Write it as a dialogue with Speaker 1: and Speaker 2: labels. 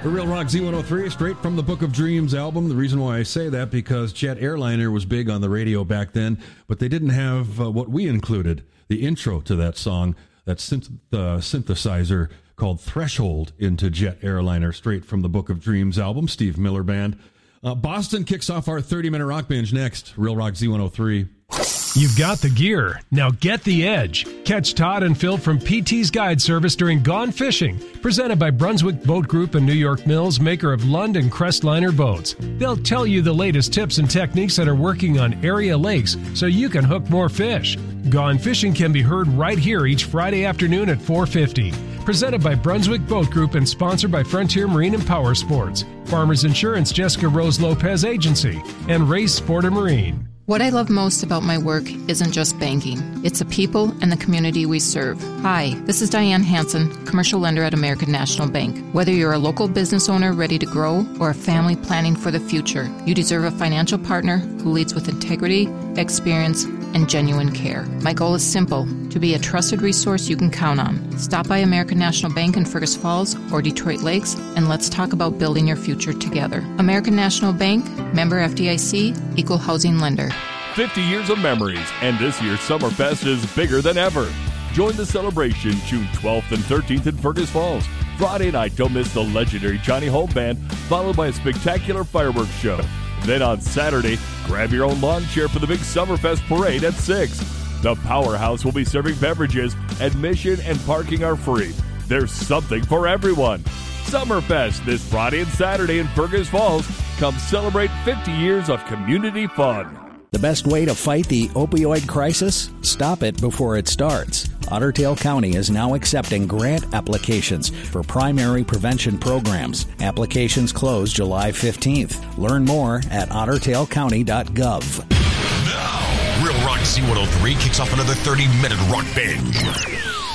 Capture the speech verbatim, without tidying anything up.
Speaker 1: The Real Rock Z one oh three, straight from the Book of Dreams album. The reason why I say that, because Jet Airliner was big on the radio back then, but they didn't have uh, what we included, the intro to that song, that synth- uh, synthesizer called Threshold into Jet Airliner, straight from the Book of Dreams album, Steve Miller Band. Uh, Boston kicks off our thirty-minute rock binge next. Real Rock Z one oh three.
Speaker 2: You've got the gear. Now get the edge. Catch Todd and Phil from P T's Guide Service during Gone Fishing, presented by Brunswick Boat Group and New York Mills, maker of Lund and Crestliner boats. They'll tell you the latest tips and techniques that are working on area lakes so you can hook more fish. Gone Fishing can be heard right here each Friday afternoon at four fifty. Presented by Brunswick Boat Group and sponsored by Frontier Marine and Power Sports, Farmers Insurance, Jessica Rose Lopez Agency, and Race Sporter Marine.
Speaker 3: What I love most about my work isn't just banking. It's the people and the community we serve. Hi, this is Diane Hansen, commercial lender at American National Bank. Whether you're a local business owner ready to grow or a family planning for the future, you deserve a financial partner who leads with integrity, experience, and genuine care. My goal is simple, to be a trusted resource you can count on. Stop by American National Bank in Fergus Falls or Detroit Lakes, and let's talk about building your future together. American National Bank, member F D I C, equal housing lender.
Speaker 4: fifty years of memories, and this year's Summerfest is bigger than ever. Join the celebration June twelfth and thirteenth in Fergus Falls. Friday night, don't miss the legendary Johnny Home Band, followed by a spectacular fireworks show. Then on Saturday, grab your own lawn chair for the big Summerfest parade at six. The Powerhouse will be serving beverages, admission and parking are free. There's something for everyone. Summerfest this Friday and Saturday in Fergus Falls. Come celebrate fifty years of community fun.
Speaker 5: The best way to fight the opioid crisis? Stop it before it starts. Otter Tail County is now accepting grant applications for primary prevention programs. Applications close July fifteenth. Learn more at otter tail county dot gov.
Speaker 6: Now, Real Rock Z one oh three kicks off another thirty-minute rock binge.